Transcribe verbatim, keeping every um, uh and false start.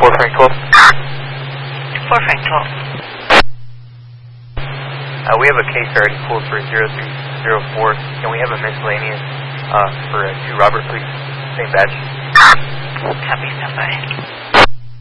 four Frank twelve. four Frank twelve. Uh, we have a case already pulled for zero three zero four. Can we have a miscellaneous uh, for uh, two Robert, please? Same badge. Copy, stand by.